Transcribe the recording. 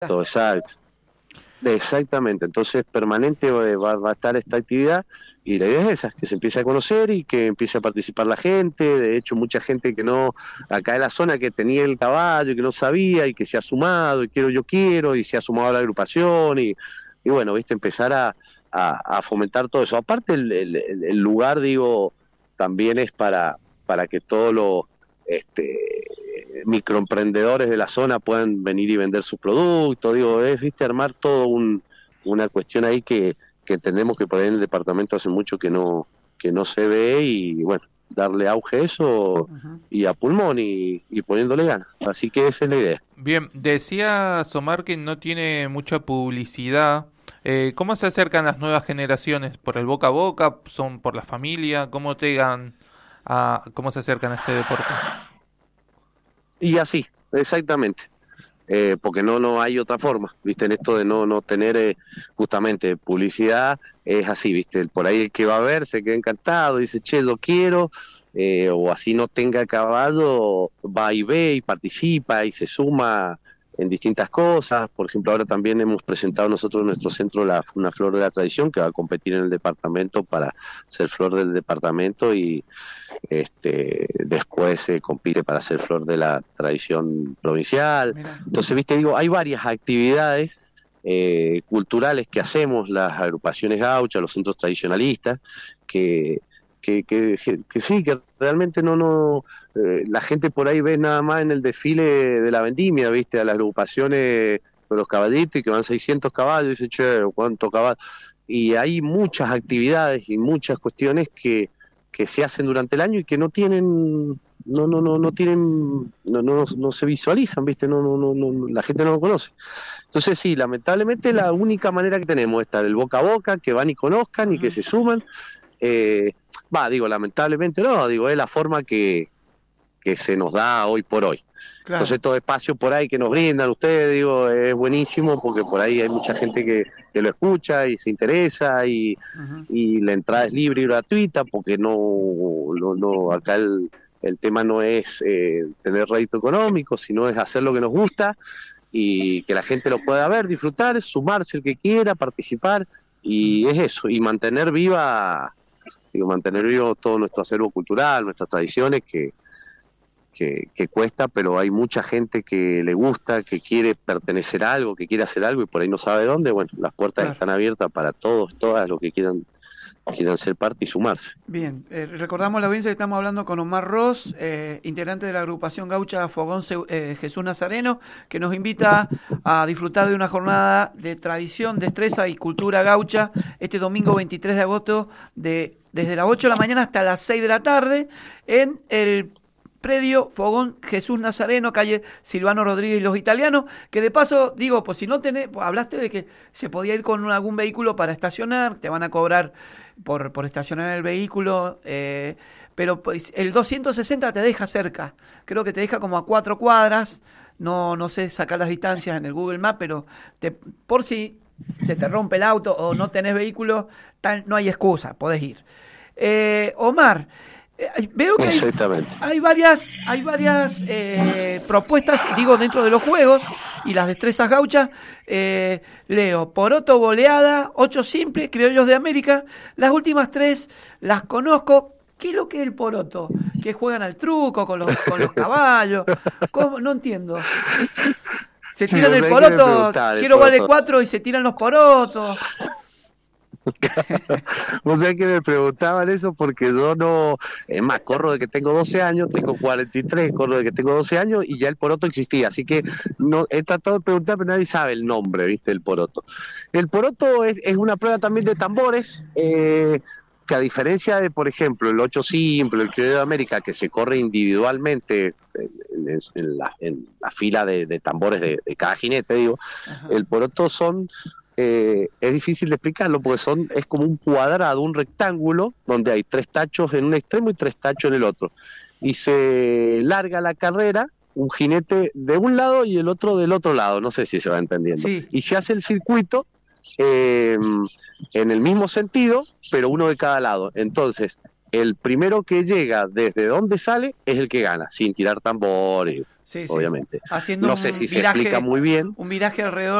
exacto. Exactamente, entonces permanente va a estar esta actividad y la idea es esa, que se empiece a conocer y que empiece a participar la gente. De hecho mucha gente que no, acá en la zona, que tenía el caballo y que no sabía y que se ha sumado y yo quiero y se ha sumado a la agrupación y bueno, viste, empezar a fomentar todo eso. Aparte el lugar, digo, también es para que todos los microemprendedores de la zona puedan venir y vender sus productos, digo, es, viste, armar todo una cuestión ahí que entendemos que por ahí en el departamento hace mucho que no se ve y bueno, darle auge a eso y a pulmón y poniéndole ganas. Así que esa es la idea. Bien, decía Omar que no tiene mucha publicidad. ¿Cómo se acercan las nuevas generaciones? ¿Por el boca a boca? ¿Son por la familia? ¿Cómo se acercan a este deporte? Y así, exactamente. Porque no hay otra forma, viste, en esto de no tener justamente publicidad, es así, viste, por ahí el que va a ver se queda encantado, dice, che, lo quiero, o así no tenga caballo, va y ve y participa y se suma en distintas cosas. Por ejemplo, ahora también hemos presentado nosotros en nuestro centro una flor de la tradición que va a competir en el departamento para ser flor del departamento y después se compite para ser flor de la tradición provincial. Mira. Entonces, viste, digo, hay varias actividades culturales que hacemos las agrupaciones gauchas, los centros tradicionalistas, que sí, que realmente la gente por ahí ve nada más en el desfile de la vendimia, viste, a las agrupaciones de los caballitos y que van 600 caballos, y dice, che, ¿cuánto caballo? Y hay muchas actividades y muchas cuestiones que se hacen durante el año y que no tienen no se visualizan, viste, la gente no lo conoce. Entonces sí, lamentablemente la única manera que tenemos es estar el boca a boca, que van y conozcan y que se suman. Digo, lamentablemente no, digo, es la forma que se nos da hoy por hoy. Claro. Entonces todo espacio por ahí que nos brindan ustedes, digo, es buenísimo porque por ahí hay mucha gente que lo escucha y se interesa y la entrada es libre y gratuita porque acá el tema no es tener rédito económico, sino es hacer lo que nos gusta y que la gente lo pueda ver, disfrutar, sumarse el que quiera, participar y es eso, y mantener mantener vivo todo nuestro acervo cultural, nuestras tradiciones que cuesta, pero hay mucha gente que le gusta, que quiere pertenecer a algo, que quiere hacer algo y por ahí no sabe dónde. Bueno, las puertas están abiertas para todos, todas los que quieran ser parte y sumarse. Bien, recordamos la audiencia que estamos hablando con Omar Ross, integrante de la agrupación gaucha Fogón Jesús Nazareno, que nos invita a disfrutar de una jornada de tradición, destreza y cultura gaucha este domingo 23 de agosto desde las 8 de la mañana hasta las 6 de la tarde en el predio Fogón Jesús Nazareno, calle Silvano Rodríguez y Los Italianos, que de paso, digo, pues si no tenés, hablaste de que se podía ir con algún vehículo para estacionar, te van a cobrar por estacionar el vehículo, pero pues, el 260 te deja cerca, creo que te deja como a 4 cuadras, no sé sacar las distancias en el Google Maps, pero por si se te rompe el auto o no tenés vehículo, no hay excusa, podés ir. Omar, veo que hay varias propuestas, digo, dentro de los juegos y las destrezas gauchas. Leo, poroto, boleada, 8 simples, criollos de América. Las últimas 3 las conozco. ¿Qué es lo que es el poroto? ¿Que juegan al truco con los caballos? ¿Cómo? No entiendo. Se tiran el poroto, quiero vale 4 y se tiran los porotos. O sea que me preguntaban eso porque yo no, es más, corro de que tengo 12 años, tengo 43, corro de que tengo 12 años y ya el poroto existía, así que no he tratado de preguntar, pero nadie sabe el nombre, ¿viste? El poroto. El poroto es una prueba también de tambores, que a diferencia de, por ejemplo, el 8 simple, el criollo de América, que se corre individualmente en la fila de tambores de cada jinete, digo, el poroto es difícil de explicarlo porque es como un cuadrado, un rectángulo donde hay 3 tachos en un extremo y 3 tachos en el otro y se larga la carrera un jinete de un lado y el otro del otro lado, no sé si se va entendiendo, y se hace el circuito en el mismo sentido pero uno de cada lado. Entonces el primero que llega desde donde sale es el que gana, sin tirar tambores, Sí, sí. obviamente. Haciendo No sé un si se viraje, explica muy bien. un viraje alrededor